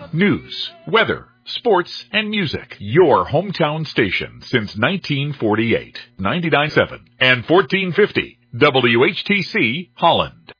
News, weather, sports, and music. Your hometown station since 1948. 99.7 and 1450 WHTC Holland.